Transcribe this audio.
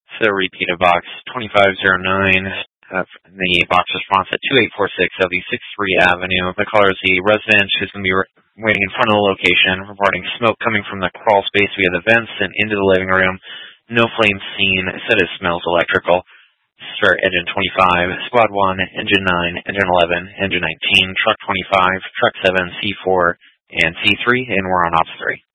So repeat of box 2509, the box response at 2846 W63 Avenue. The caller is the resident who's going to be waiting in front of the location, reporting smoke coming from the crawl space via the vents and into the living room. No flames seen. Said it smells electrical. Start engine 25, squad 1, engine 9, engine 11, engine 19, truck 25, truck 7, C4, and C3, and we're on ops 3.